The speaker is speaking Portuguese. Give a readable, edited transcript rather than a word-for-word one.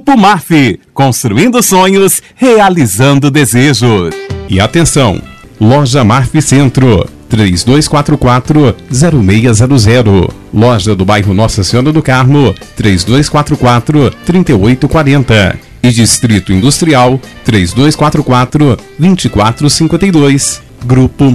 Grupo Marf, construindo sonhos, realizando desejos. E atenção, Loja Marf Centro, 3244-0600. Loja do bairro Nossa Senhora do Carmo, 3244-3840. E Distrito Industrial, 3244-2452. Grupo